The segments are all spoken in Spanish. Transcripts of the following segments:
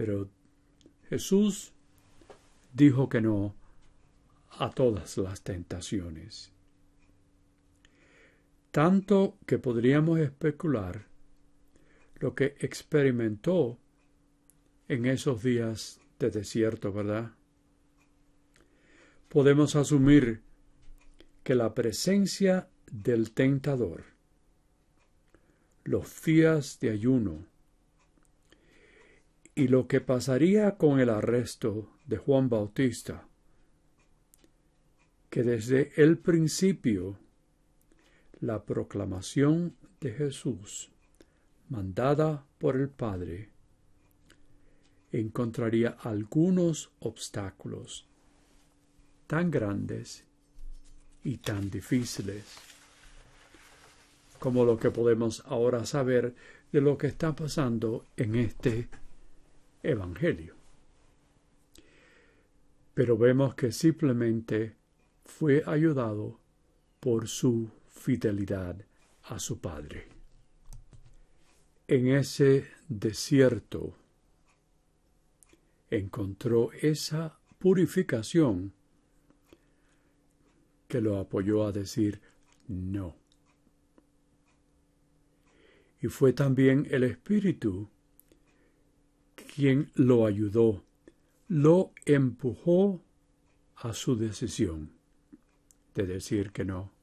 Pero Jesús dijo que no a todas las tentaciones. Tanto que podríamos especular lo que experimentó en esos días de desierto, ¿verdad? Podemos asumir que la presencia del tentador, los días de ayuno y lo que pasaría con el arresto de Juan Bautista, que desde el principio la proclamación de Jesús, mandada por el Padre, encontraría algunos obstáculos tan grandes y tan difíciles como lo que podemos ahora saber de lo que está pasando en este Evangelio. Pero vemos que simplemente fue ayudado por su fidelidad a su Padre. En ese desierto encontró esa purificación que lo apoyó a decir no. Y fue también el Espíritu quien lo ayudó, lo empujó a su decisión de decir que no.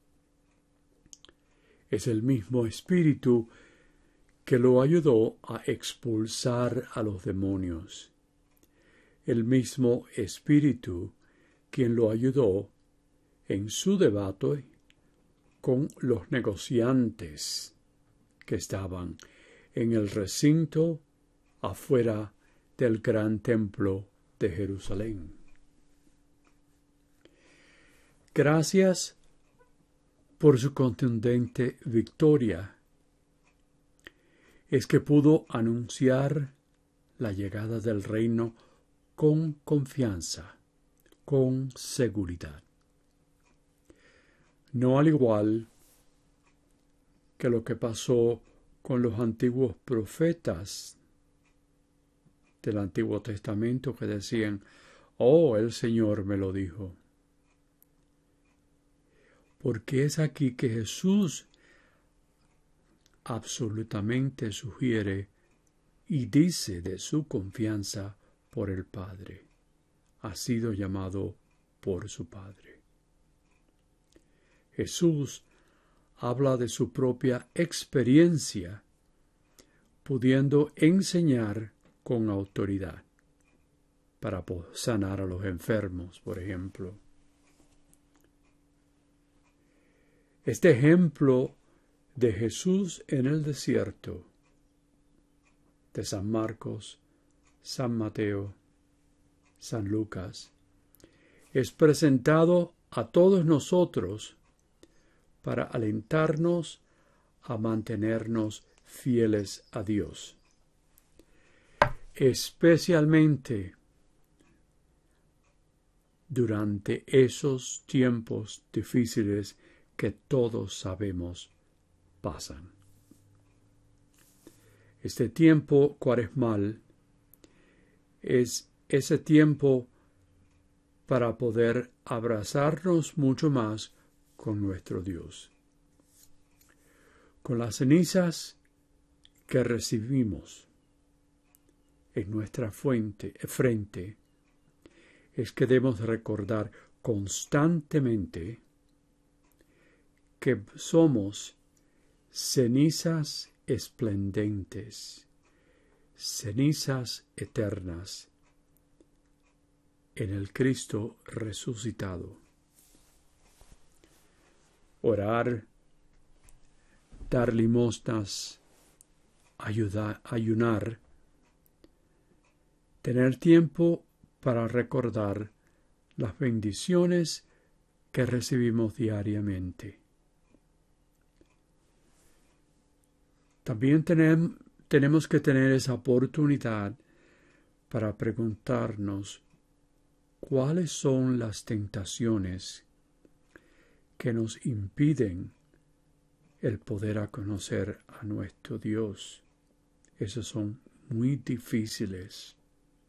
Es el mismo Espíritu que lo ayudó a expulsar a los demonios. El mismo Espíritu quien lo ayudó en su debate con los negociantes que estaban en el recinto afuera del gran templo de Jerusalén. Gracias por su contundente victoria, es que pudo anunciar la llegada del reino con confianza, con seguridad. No al igual que lo que pasó con los antiguos profetas del Antiguo Testamento que decían, oh, el Señor me lo dijo. Porque es aquí que Jesús absolutamente sugiere y dice de su confianza por el Padre. Ha sido llamado por su Padre. Jesús habla de su propia experiencia, pudiendo enseñar con autoridad para sanar a los enfermos, por ejemplo. Este ejemplo de Jesús en el desierto, de San Marcos, San Mateo, San Lucas, es presentado a todos nosotros para alentarnos a mantenernos fieles a Dios, especialmente durante esos tiempos difíciles que todos sabemos pasan. Este tiempo cuaresmal es ese tiempo para poder abrazarnos mucho más con nuestro Dios. Con las cenizas que recibimos en nuestra frente, es que debemos recordar constantemente que somos cenizas esplendentes, cenizas eternas en el Cristo resucitado. Orar, dar limosnas, ayunar, tener tiempo para recordar las bendiciones que recibimos diariamente. También tenemos que tener esa oportunidad para preguntarnos cuáles son las tentaciones que nos impiden el poder conocer a nuestro Dios. Esos son muy difíciles.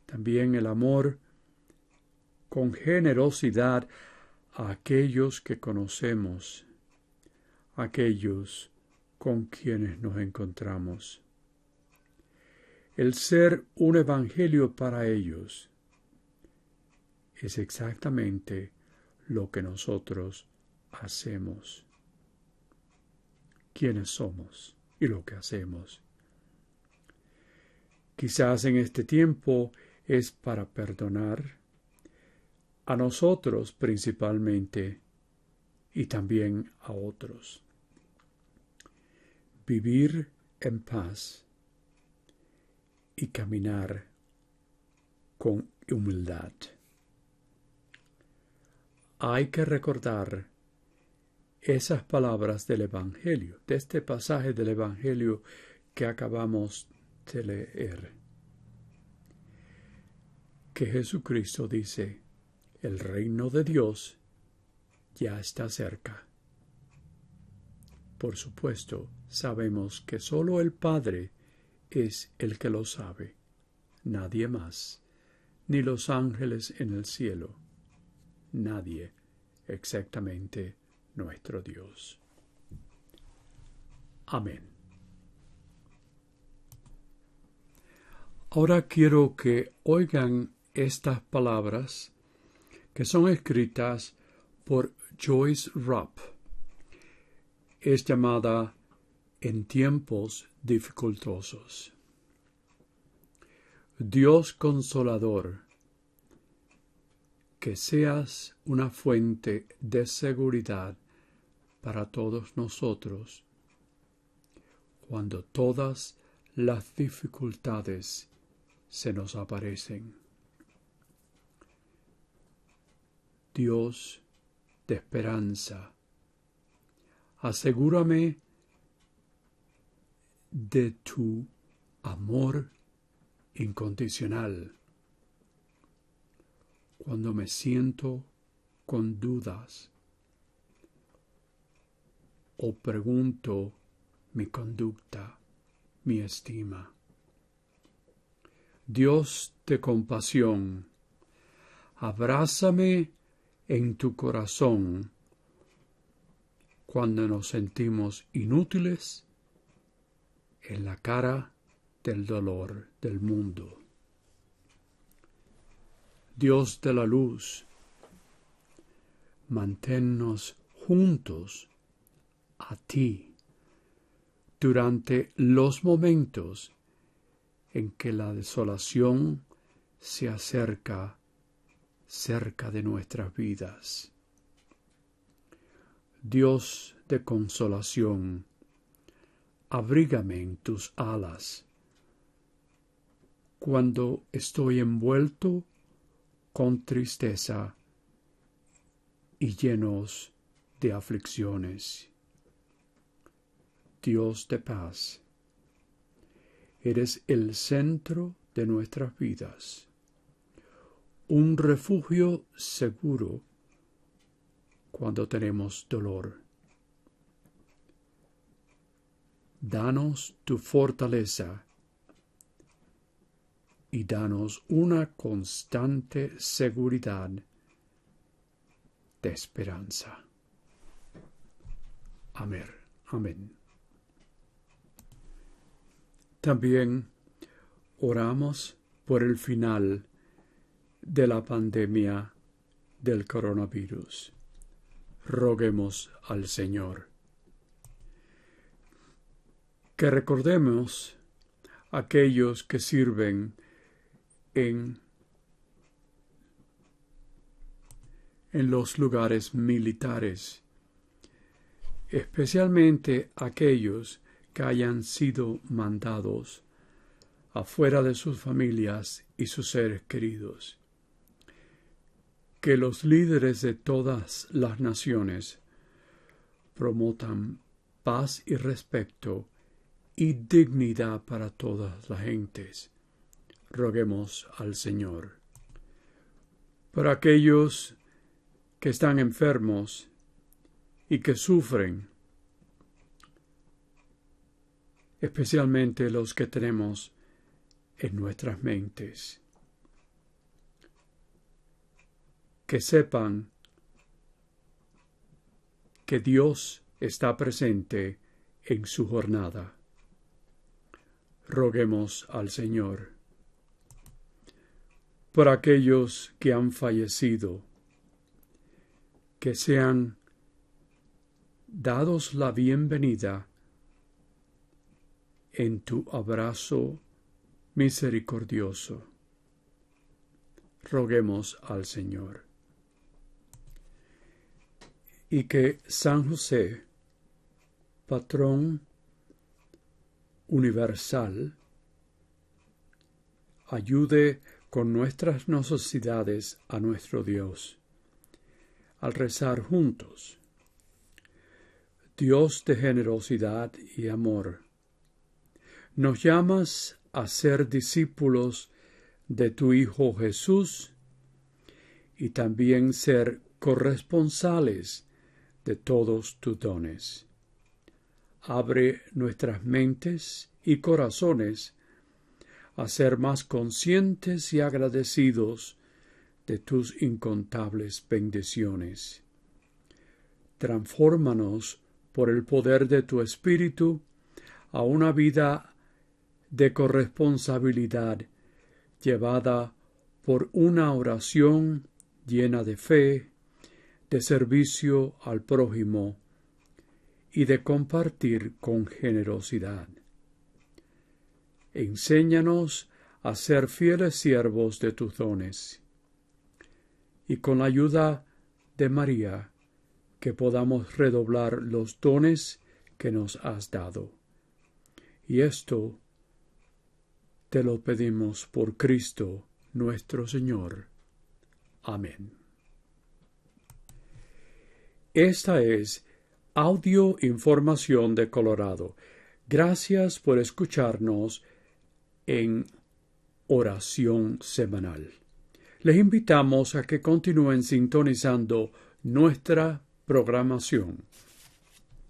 también el amor con generosidad a aquellos que conocemos, aquellos con quienes nos encontramos. El ser un evangelio para ellos es exactamente lo que nosotros hacemos, quiénes somos y lo que hacemos. Quizás en este tiempo es para perdonar a nosotros principalmente y también a otros. Vivir en paz y caminar con humildad. Hay que recordar esas palabras del Evangelio, de este pasaje del Evangelio que acabamos de leer, que Jesucristo dice: el reino de Dios ya está cerca. Por supuesto, sabemos que solo el Padre es el que lo sabe, nadie más, ni los ángeles en el cielo, nadie, exactamente nuestro Dios. Amén. Ahora quiero que oigan estas palabras que son escritas por Joyce Rupp. Es llamada En tiempos dificultosos. Dios consolador, que seas una fuente de seguridad para todos nosotros cuando todas las dificultades se nos aparecen. Dios de esperanza, asegúrame de tu amor incondicional cuando me siento con dudas o pregunto mi conducta, mi estima. Dios de compasión, abrázame en tu corazón cuando nos sentimos inútiles en la cara del dolor del mundo. Dios de la luz, manténnos juntos a ti durante los momentos en que la desolación se acerca cerca de nuestras vidas. Dios de consolación, abrígame en tus alas cuando estoy envuelto con tristeza y llenos de aflicciones. Dios de paz, eres el centro de nuestras vidas, un refugio seguro cuando tenemos dolor. Danos tu fortaleza y danos una constante seguridad de esperanza. Amén. Amén. También oramos por el final de la pandemia del coronavirus. Roguemos al Señor que recordemos a aquellos que sirven en los lugares militares, especialmente aquellos que hayan sido mandados afuera de sus familias y sus seres queridos. Que los líderes de todas las naciones promotan paz y respeto y dignidad para todas las gentes. Roguemos al Señor. Para aquellos que están enfermos y que sufren, especialmente los que tenemos en nuestras mentes, que sepan que Dios está presente en su jornada. Roguemos al Señor por aquellos que han fallecido, que sean dados la bienvenida en tu abrazo misericordioso. Roguemos al Señor. Y que San José, patrón universal, ayude con nuestras necesidades a nuestro Dios, al rezar juntos. Dios de generosidad y amor, nos llamas a ser discípulos de tu Hijo Jesús y también ser corresponsales de todos tus dones. Abre nuestras mentes y corazones a ser más conscientes y agradecidos de tus incontables bendiciones. Transfórmanos por el poder de tu Espíritu a una vida de corresponsabilidad llevada por una oración llena de fe, de servicio al prójimo y de compartir con generosidad. Enséñanos a ser fieles siervos de tus dones, y con la ayuda de María, que podamos redoblar los dones que nos has dado. Y esto te lo pedimos por Cristo nuestro Señor. Amén. Esta es Audio Información de Colorado. Gracias por escucharnos en Oración Semanal. Les invitamos a que continúen sintonizando nuestra programación.